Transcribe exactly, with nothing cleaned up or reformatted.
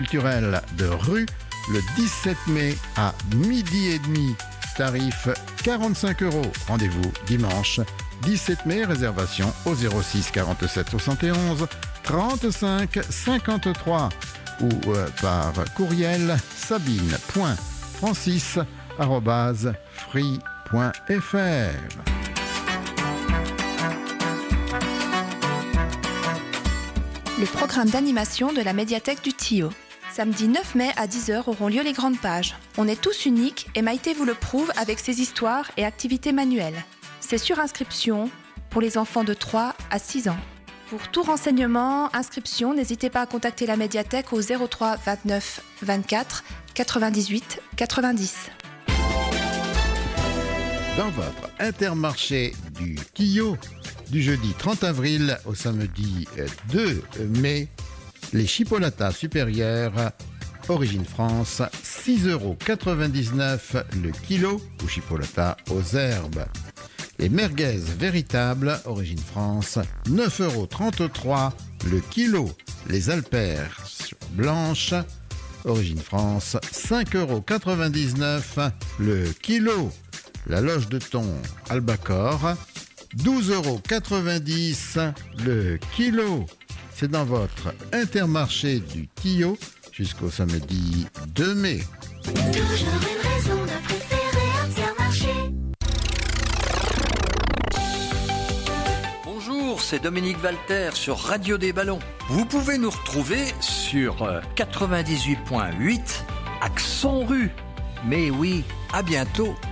culturel de Rue le dix-sept mai à midi et demi. Tarif quarante-cinq euros. Rendez-vous dimanche dix-sept mai. Réservation au zéro six quarante-sept soixante et onze trente-cinq cinquante-trois ou euh, par courriel sabine point francis arobase free point f r. Le programme d'animation de la médiathèque du Tillot. Samedi neuf mai à dix heures auront lieu les grandes pages. On est tous uniques et Maïté vous le prouve avec ses histoires et activités manuelles. C'est sur inscription pour les enfants de trois à six ans. Pour tout renseignement, inscription, n'hésitez pas à contacter la médiathèque au zéro trois vingt-neuf vingt-quatre quatre-vingt-dix-huit quatre-vingt-dix. Dans votre Intermarché du Tillot, du jeudi trente avril au samedi deux mai, les chipolatas supérieurs, origine France, six euros quatre-vingt-dix-neuf le kilo, ou chipolata aux herbes. Les merguez véritables, origine France, neuf euros trente-trois le kilo. Les alpères blanches, origine France, cinq euros quatre-vingt-dix-neuf le kilo. La loge de thon albacore, douze euros quatre-vingt-dix le kilo. C'est dans votre Intermarché du Tillot jusqu'au samedi deux mai. Toujours une raison de préférer Intermarché. Bonjour, c'est Dominique Walter sur Radio des Ballons. Vous pouvez nous retrouver sur quatre-vingt-dix-huit virgule huit Accent Rue. Mais oui, à bientôt.